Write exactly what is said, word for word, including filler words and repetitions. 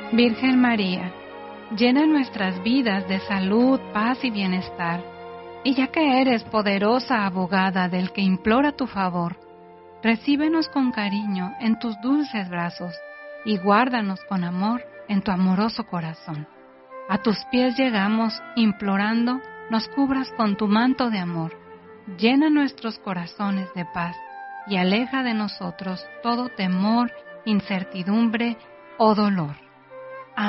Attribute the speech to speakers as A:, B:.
A: Virgen María, llena nuestras vidas de salud, paz y bienestar. Y ya que eres poderosa abogada del que implora tu favor, recíbenos con cariño en tus dulces brazos y guárdanos con amor en tu amoroso corazón. A tus pies llegamos implorando nos cubras con tu manto de amor. Llena nuestros corazones de paz y aleja de nosotros todo temor, incertidumbre o dolor.